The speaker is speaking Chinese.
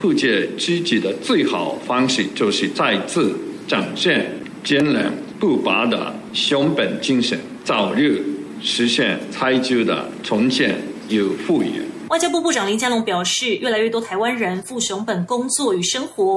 复健积极的最好方式就是再次展现坚韧不拔的熊本精神，早日实现台州的重建与复原。 外交部部长林佳龙表示，越来越多台湾人赴熊本工作与生活。